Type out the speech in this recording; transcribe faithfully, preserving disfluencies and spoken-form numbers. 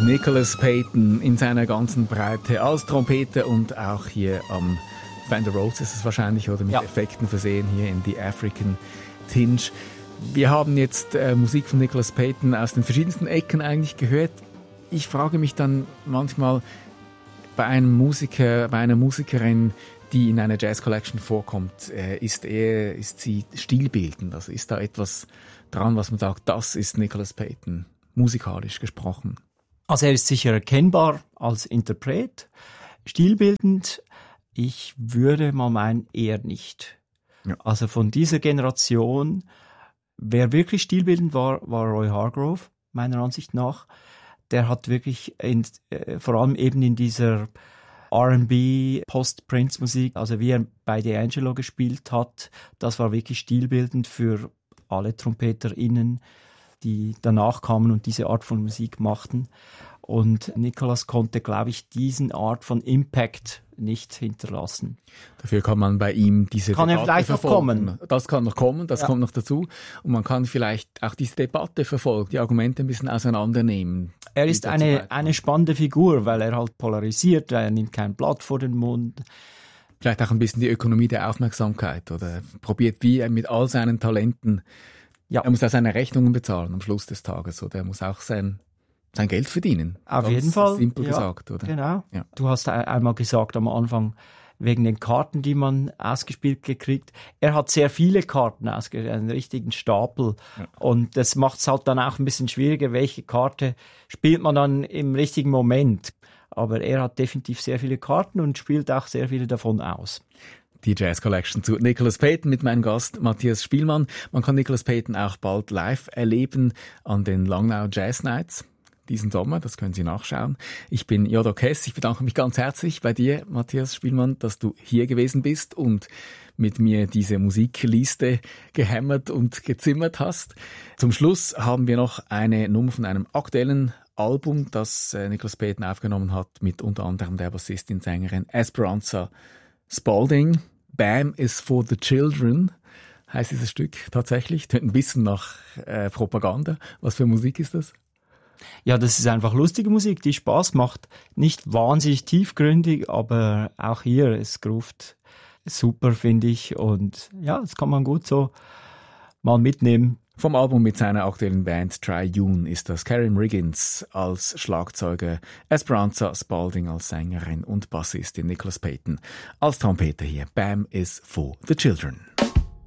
Nicholas Payton in seiner ganzen Breite als Trompete und auch hier am Fender Rhodes ist es wahrscheinlich, oder mit ja. Effekten versehen hier in The African Tinge. Wir haben jetzt äh, Musik von Nicholas Payton aus den verschiedensten Ecken eigentlich gehört. Ich frage mich dann manchmal bei einem Musiker, bei einer Musikerin, die in einer Jazz Collection vorkommt, äh, ist er, ist sie stilbildend? Also ist da etwas dran, was man sagt, das ist Nicholas Payton, musikalisch gesprochen? Also er ist sicher erkennbar als Interpret, stilbildend. Ich würde mal meinen, eher nicht. Ja. Also von dieser Generation, wer wirklich stilbildend war, war Roy Hargrove, meiner Ansicht nach. Der hat wirklich in, äh, vor allem eben in dieser R and B, Post-Prince-Musik, also wie er bei D'Angelo gespielt hat, das war wirklich stilbildend für alle TrompeterInnen, die danach kamen und diese Art von Musik machten. Und Nicholas konnte, glaube ich, diesen Art von Impact nicht hinterlassen. Dafür kann man bei ihm diese kann Debatte vielleicht verfolgen. Noch kommen. Das kann noch kommen, das ja. kommt noch dazu. Und man kann vielleicht auch diese Debatte verfolgen, die Argumente ein bisschen auseinandernehmen. Er ist eine, eine spannende Figur, weil er halt polarisiert, er nimmt kein Blatt vor den Mund. Vielleicht auch ein bisschen die Ökonomie der Aufmerksamkeit, oder probiert, wie er mit all seinen Talenten, ja. er muss auch seine Rechnungen bezahlen am Schluss des Tages, oder er muss auch sein sein Geld verdienen. Auf jeden Fall. Simpel ja, gesagt, oder? Genau. Ja. Du hast einmal gesagt am Anfang, wegen den Karten, die man ausgespielt gekriegt. Er hat sehr viele Karten ausgespielt, einen richtigen Stapel. Ja. Und das macht es halt dann auch ein bisschen schwieriger, welche Karte spielt man dann im richtigen Moment. Aber er hat definitiv sehr viele Karten und spielt auch sehr viele davon aus. Die Jazz Collection zu Nicholas Payton mit meinem Gast Matthias Spielmann. Man kann Nicholas Payton auch bald live erleben an den Langnau Jazz Nights diesen Sommer, das können Sie nachschauen. Ich bin Jodo Kess, ich bedanke mich ganz herzlich bei dir, Matthias Spielmann, dass du hier gewesen bist und mit mir diese Musikliste gehämmert und gezimmert hast. Zum Schluss haben wir noch eine Nummer von einem aktuellen Album, das äh, Nicholas Payton aufgenommen hat, mit unter anderem der Bassistin, Sängerin Esperanza Spalding. Bam is for the Children heißt dieses Stück tatsächlich. Tönt ein bisschen nach äh, Propaganda. Was für Musik ist das? Ja, das ist einfach lustige Musik, die Spaß macht. Nicht wahnsinnig tiefgründig, aber auch hier, es groovt super, finde ich. Und ja, das kann man gut so mal mitnehmen. Vom Album mit seiner aktuellen Band Tri-Une ist das Karim Riggins als Schlagzeuger, Esperanza Spalding als Sängerin und Bassistin, Nicholas Payton als Trompeter hier. Bam is for the Children.